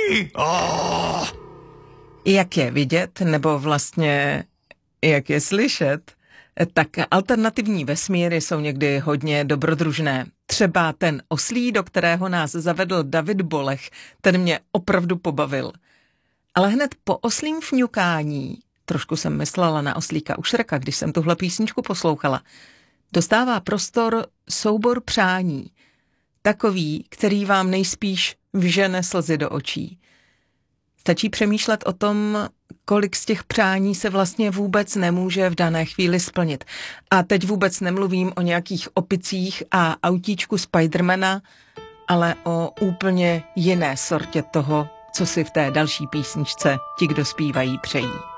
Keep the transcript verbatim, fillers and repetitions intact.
Oh. Jak je vidět, nebo vlastně jak je slyšet, tak alternativní vesmíry jsou někdy hodně dobrodružné. Třeba ten oslí, do kterého nás zavedl David Bolech, ten mě opravdu pobavil. Ale hned po oslím fňukání, trošku jsem myslela na oslíka u Šreka, když jsem tuhle písničku poslouchala, dostává prostor soubor přání. Takový, který vám nejspíš vžene slzy do očí. Stačí přemýšlet o tom, kolik z těch přání se vlastně vůbec nemůže v dané chvíli splnit. A teď vůbec nemluvím o nějakých opicích a autíčku Spidermana, ale o úplně jiné sortě toho, co si v té další písničce ti, kdo zpívají, přejí.